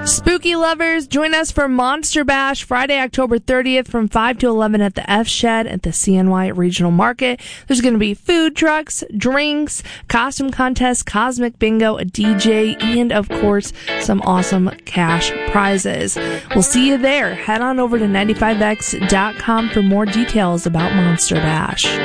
Spooky lovers, join us for Monster Bash Friday, October 30th from 5 to 11 at the F Shed at the CNY Regional Market. There's going to be food trucks, drinks, costume contests, cosmic bingo, a DJ, and of course, some awesome cash prizes. We'll see you there. Head on over to 95x.com for more details about Monster Bash.